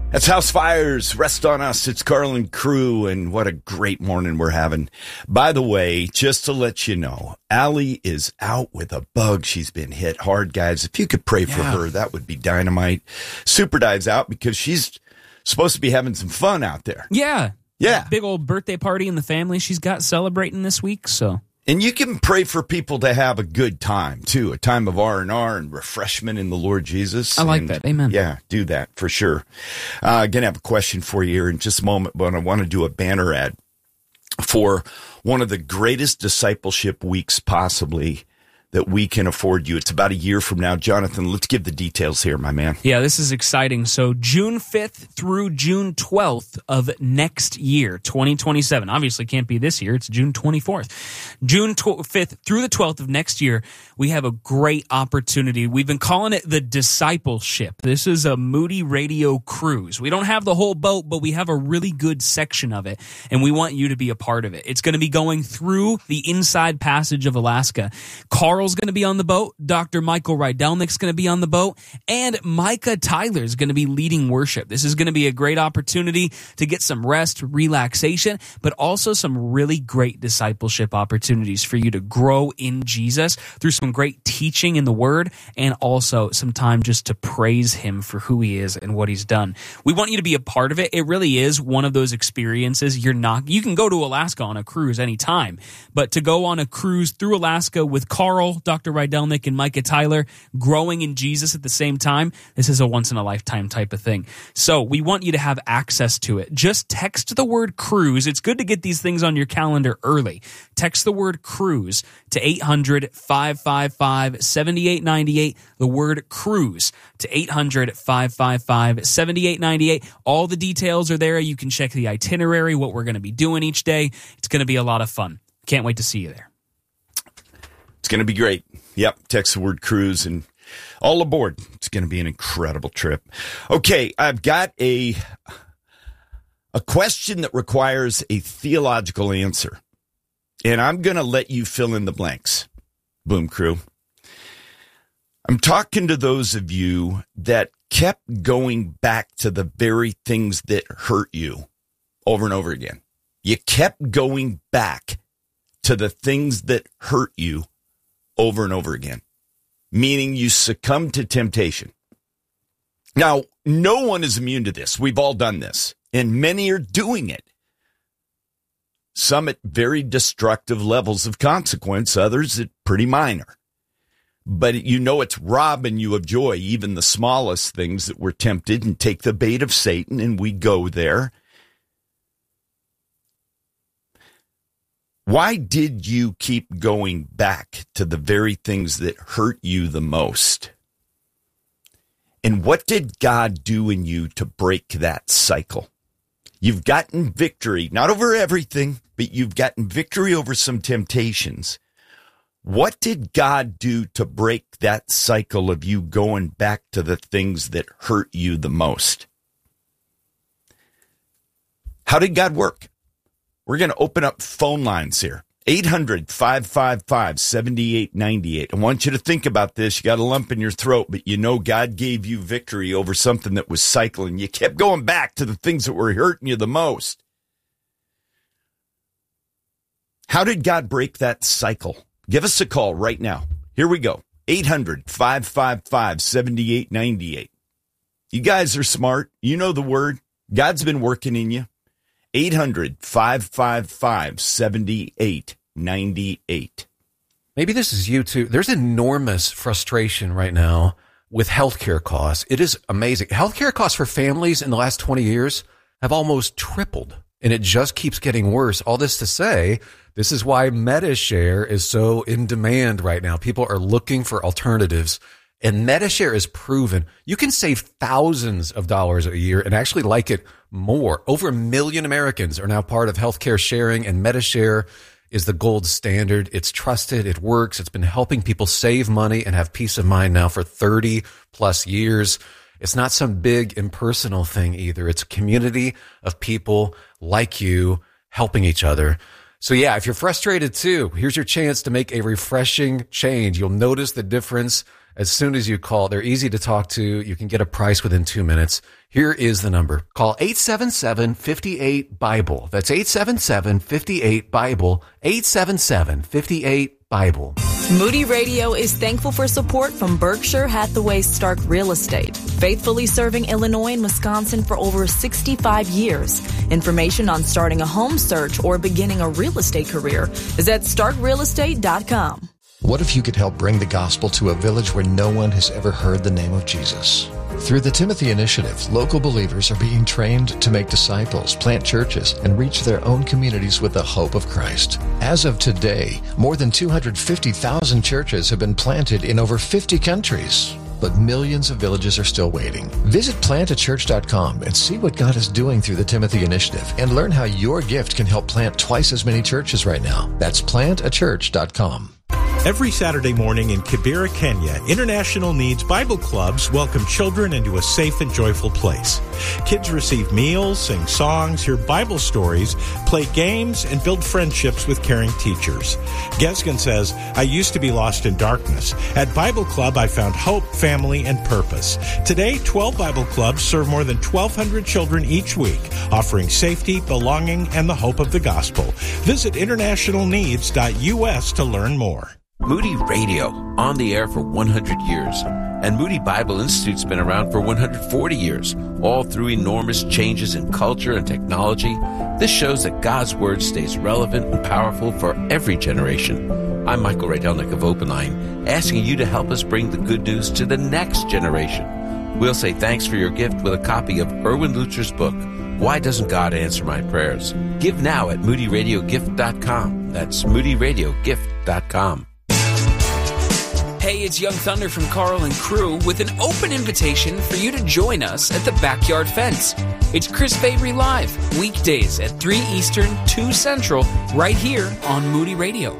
That's House Fires, Rest on Us. It's Carl and crew, and what a great morning we're having. By the way, just to let you know, Allie is out with a bug. She's been hit hard, guys. If you could pray for her, that would be dynamite. Super Dive's out because she's supposed to be having some fun out there. Yeah. Yeah. Big old birthday party in the family she's got celebrating this week, so... And you can pray for people to have a good time, too, a time of R&R and refreshment in the Lord Jesus. I like that. Amen. Yeah, do that for sure. Going to have a question for you here in just a moment, but I want to do a banner ad for one of the greatest discipleship weeks possibly that we can afford you. It's about a year from now. Jonathan, let's give the details here, my man. Yeah, this is exciting. So June 5th through June 12th of next year, 2027. Obviously can't be this year. It's June 24th. June 5th through the 12th of next year, we have a great opportunity. We've been calling it the Discipleship. This is a Moody Radio cruise. We don't have the whole boat, but we have a really good section of it, and we want you to be a part of it. It's going to be going through the Inside Passage of Alaska. Carl's going to be on the boat. Dr. Michael Rydelnik's going to be on the boat. And Micah Tyler's going to be leading worship. This is going to be a great opportunity to get some rest, relaxation, but also some really great discipleship opportunities for you to grow in Jesus through some great teaching in the Word and also some time just to praise Him for who He is and what He's done. We want you to be a part of it. It really is one of those experiences. You can go to Alaska on a cruise anytime, but to go on a cruise through Alaska with Carl, Dr. Rydelnik, and Micah Tyler, growing in Jesus at the same time, this is a once-in-a-lifetime type of thing. So we want you to have access to it. Just text the word cruise. It's good to get these things on your calendar early. Text the word cruise to 800-555-7898. The word cruise to 800-555-7898. All the details are there. You can check the itinerary, what we're going to be doing each day. It's going to be a lot of fun. Can't wait to see you there. It's going to be great. Yep, text the word cruise and all aboard. It's going to be an incredible trip. Okay, I've got a question that requires a theological answer, and I'm going to let you fill in the blanks. Boom, crew. I'm talking to those of you that kept going back to the very things that hurt you over and over again. You kept going back to the things that hurt you over and over again, meaning you succumb to temptation. Now, no one is immune to this. We've all done this, and many are doing it. Some at very destructive levels of consequence, others at pretty minor. But it's robbing you of joy, even the smallest things that we're tempted and take the bait of Satan, and we go there. Why did you keep going back to the very things that hurt you the most? And what did God do in you to break that cycle? You've gotten victory, not over everything, but you've gotten victory over some temptations. What did God do to break that cycle of you going back to the things that hurt you the most? How did God work? We're going to open up phone lines here. 800-555-7898. I want you to think about this. You got a lump in your throat, but God gave you victory over something that was cycling. You kept going back to the things that were hurting you the most. How did God break that cycle? Give us a call right now. Here we go. 800-555-7898. You guys are smart. You know the word. God's been working in you. 800-555-7898. Maybe this is you too. There's enormous frustration right now with healthcare costs. It is amazing. Healthcare costs for families in the last 20 years have almost tripled, and it just keeps getting worse. All this to say, this is why MediShare is so in demand right now. People are looking for alternatives. And MediShare is proven you can save thousands of dollars a year and actually like it more. Over 1 million Americans are now part of healthcare sharing, and MediShare is the gold standard. It's trusted. It works. It's been helping people save money and have peace of mind now for 30 plus years. It's not some big impersonal thing either. It's a community of people like you helping each other. So yeah, if you're frustrated too, here's your chance to make a refreshing change. You'll notice the difference as soon as you call. They're easy to talk to. You can get a price within 2 minutes. Here is the number. Call 877-58-BIBLE. That's 877-58-BIBLE. 877-58-BIBLE. Moody Radio is thankful for support from Berkshire Hathaway Stark Real Estate, faithfully serving Illinois and Wisconsin for over 65 years. Information on starting a home search or beginning a real estate career is at starkrealestate.com. What if you could help bring the gospel to a village where no one has ever heard the name of Jesus? Through the Timothy Initiative, local believers are being trained to make disciples, plant churches, and reach their own communities with the hope of Christ. As of today, more than 250,000 churches have been planted in over 50 countries. But millions of villages are still waiting. Visit plantachurch.com and see what God is doing through the Timothy Initiative and learn how your gift can help plant twice as many churches right now. That's plantachurch.com. Every Saturday morning in Kibera, Kenya, International Needs Bible Clubs welcome children into a safe and joyful place. Kids receive meals, sing songs, hear Bible stories, play games, and build friendships with caring teachers. Gesgen says, I used to be lost in darkness. At Bible Club, I found hope, family, and purpose. Today, 12 Bible clubs serve more than 1,200 children each week, offering safety, belonging, and the hope of the gospel. Visit internationalneeds.us to learn more. Moody Radio, on the air for 100 years. And Moody Bible Institute's been around for 140 years, all through enormous changes in culture and technology. This shows that God's Word stays relevant and powerful for every generation. I'm Michael Rydelnik of Open Line, asking you to help us bring the good news to the next generation. We'll say thanks for your gift with a copy of Erwin Lutzer's book, Why Doesn't God Answer My Prayers? Give now at moodyradiogift.com. That's moodyradiogift.com. Hey, it's Young Thunder from Carl and Crew with an open invitation for you to join us at the Backyard Fence. It's Chris Fabry Live, weekdays at 3 Eastern, 2 Central, right here on Moody Radio.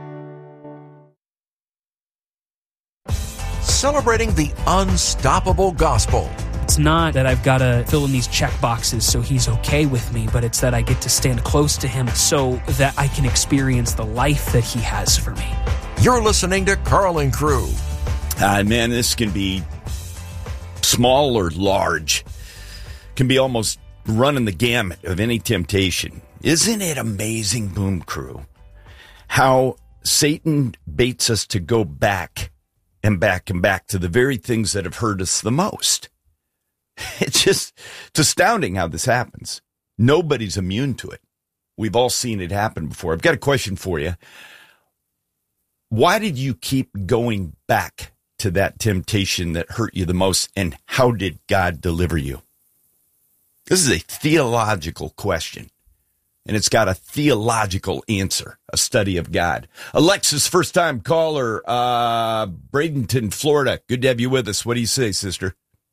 Celebrating the unstoppable gospel. It's not that I've got to fill in these check boxes so he's okay with me, but it's that I get to stand close to him so that I can experience the life that he has for me. You're listening to Carl and Crew. Man, this can be small or large. Can be almost running the gamut of any temptation. Isn't it amazing, Boom Crew, how Satan baits us to go back and back and back to the very things that have hurt us the most? It's astounding how this happens. Nobody's immune to it. We've all seen it happen before. I've got a question for you. Why did you keep going back to that temptation that hurt you the most, and how did God deliver you? This is a theological question, and it's got a theological answer, a study of God. Alexis, first-time caller, Bradenton, Florida. Good to have you with us. What do you say, sister?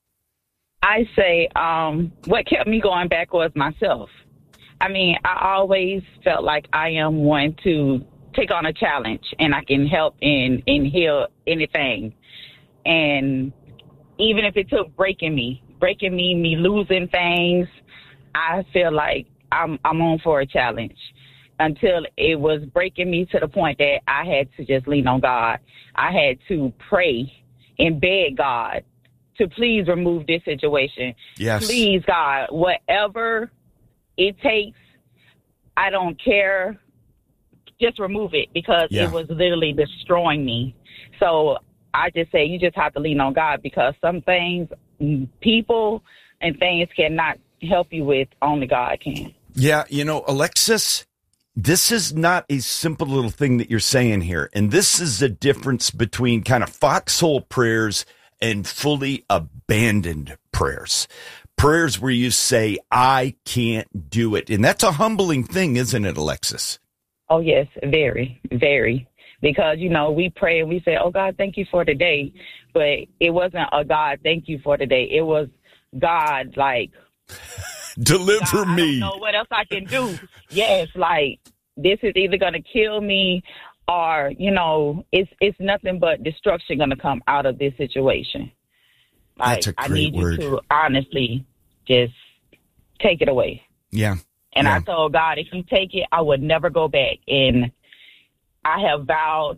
I say what kept me going back was myself. I mean, I always felt like I am one to take on a challenge, and I can help and heal anything. And even if it took breaking me, losing things, I feel like I'm on for a challenge until it was breaking me to the point that I had to just lean on God. I had to pray and beg God to please remove this situation. Yes. Please, God, whatever it takes, I don't care. Just remove it, because it was literally destroying me. So I just say you just have to lean on God, because some things, people and things cannot help you with, only God can. Yeah, Alexis, this is not a simple little thing that you're saying here. And this is the difference between kind of foxhole prayers and fully abandoned prayers. Prayers where you say, I can't do it. And that's a humbling thing, isn't it, Alexis? Oh, yes, very, very. Because, we pray and we say, oh, God, thank you for today. But it wasn't a God, thank you for today. It was God, like, deliver God, me. I don't know what else I can do. Yes, like, this is either going to kill me or, it's nothing but destruction going to come out of this situation. Like, That's a great I need word. you to honestly just take it away. Yeah. And yeah. I told God, if you take it, I would never go back. And I have vowed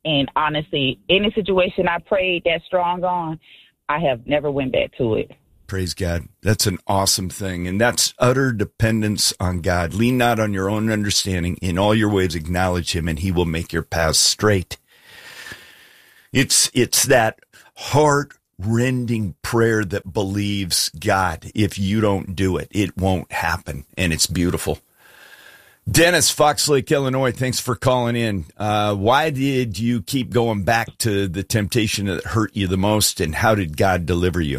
And honestly, any situation I prayed that strong on, I have never went back to it. Praise God. That's an awesome thing. And that's utter dependence on God. Lean not on your own understanding. In all your ways, acknowledge him, and he will make your paths straight. It's that heart-rending prayer that believes God. If you don't do it, it won't happen. And it's beautiful. Dennis, Fox Lake, Illinois, thanks for calling in. Why did you keep going back to the temptation that hurt you the most, and how did God deliver you?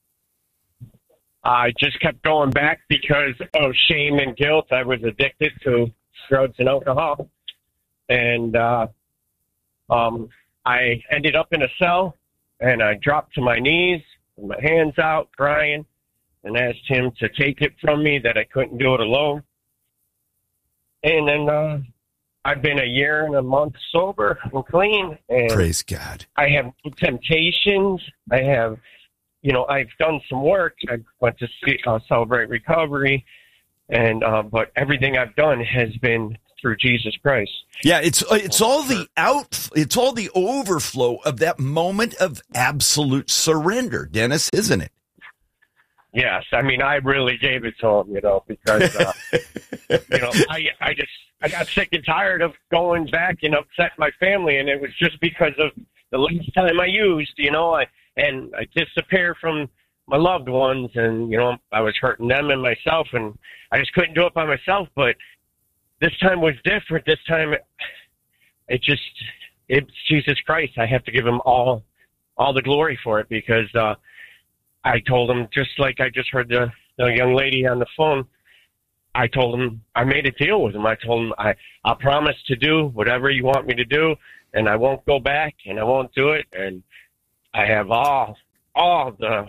I just kept going back because of shame and guilt. I was addicted to drugs and alcohol. And I ended up in a cell, and I dropped to my knees with my hands out, crying, and asked him to take it from me, that I couldn't do it alone. And then I've been a year and a month sober and clean. And praise God. I have temptations. I have... I've done some work. I went to Celebrate Recovery, and but everything I've done has been through Jesus Christ. Yeah, it's all the overflow of that moment of absolute surrender, Dennis, isn't it? Yes, I mean, I really gave it to him, because I got sick and tired of going back and upset my family, and it was just because of the last time I used, And I disappear from my loved ones, and, I was hurting them and myself, and I just couldn't do it by myself. But this time was different. This time, it's Jesus Christ. I have to give him all the glory for it, because I told him, just like I just heard the young lady on the phone, I told him, I made a deal with him. I told him, I'll promise to do whatever you want me to do, and I won't go back, and I won't do it. And I have all the,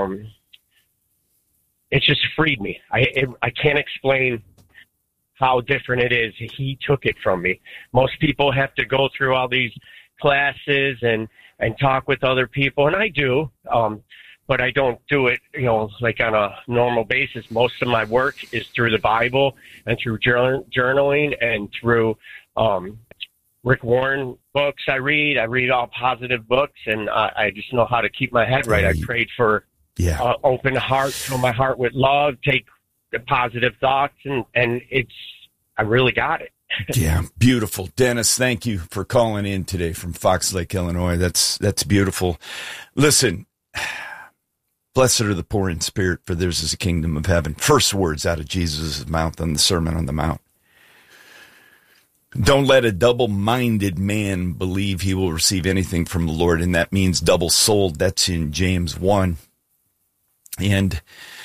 it just freed me. I can't explain how different it is. He took it from me. Most people have to go through all these classes and talk with other people, and I do, but I don't do it, like on a normal basis. Most of my work is through the Bible and through journaling and through, Rick Warren books I read all positive books, and I just know how to keep my head right. I prayed for open heart, fill my heart with love, take the positive thoughts, and I really got it. Yeah, beautiful. Dennis, thank you for calling in today from Fox Lake, Illinois. That's beautiful. Listen, blessed are the poor in spirit, for theirs is the kingdom of heaven. First words out of Jesus' mouth on the Sermon on the Mount. Don't let a double-minded man believe he will receive anything from the Lord, and that means double-souled. That's in James 1. And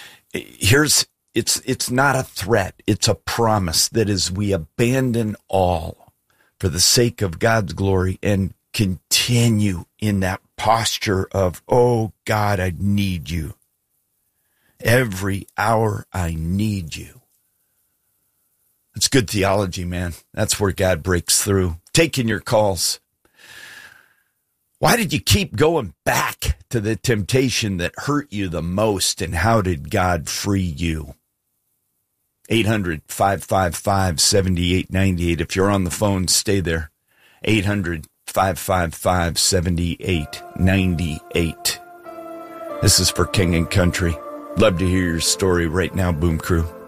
it's not a threat. It's a promise that as we abandon all for the sake of God's glory and continue in that posture of, oh, God, I need you. Every hour I need you. It's good theology, man. That's where God breaks through. Taking your calls. Why did you keep going back to the temptation that hurt you the most, and how did God free you? 800-555-7898. If you're on the phone, stay there. 800-555-7898. This is for King and Country. Love to hear your story right now, Boom Crew.